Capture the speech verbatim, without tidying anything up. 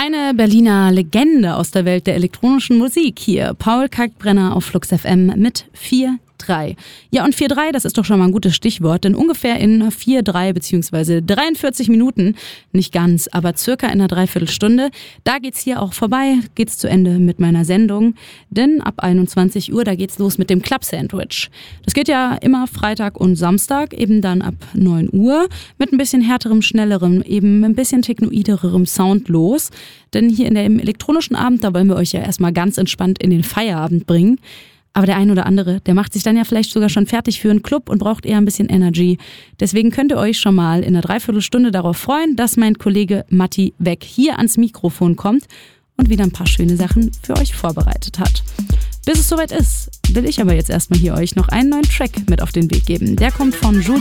Eine Berliner Legende aus der Welt der elektronischen Musik hier. Paul Kalkbrenner auf Flux F M mit vier drei. Ja, und vier drei, das ist doch schon mal ein gutes Stichwort, denn ungefähr in vier drei bzw. dreiundvierzig Minuten, nicht ganz, aber circa in einer Dreiviertelstunde, da geht's hier auch vorbei, geht's zu Ende mit meiner Sendung, denn ab einundzwanzig Uhr, da geht's los mit dem Club Sandwich. Das geht ja immer Freitag und Samstag, eben dann ab neun Uhr, mit ein bisschen härterem, schnellerem, eben ein bisschen technoidererem Sound los, denn hier in der im elektronischen Abend, da wollen wir euch ja erstmal ganz entspannt in den Feierabend bringen. Aber der ein oder andere, der macht sich dann ja vielleicht sogar schon fertig für einen Club und braucht eher ein bisschen Energy. Deswegen könnt ihr euch schon mal in einer Dreiviertelstunde darauf freuen, dass mein Kollege Matti Weck hier ans Mikrofon kommt und wieder ein paar schöne Sachen für euch vorbereitet hat. Bis es soweit ist, will ich aber jetzt erstmal hier euch noch einen neuen Track mit auf den Weg geben. Der kommt von Julian